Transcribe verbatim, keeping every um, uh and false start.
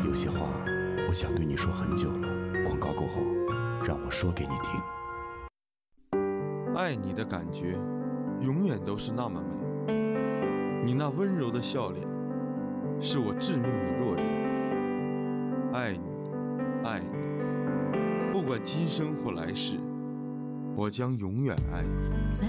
有些话我想对你说很久了，广告过后让我说给你听。 爱你的感觉永远都是那么美，你那温柔的笑脸是我致命的弱点。爱你，爱你，不管今生或来世，我将永远爱你。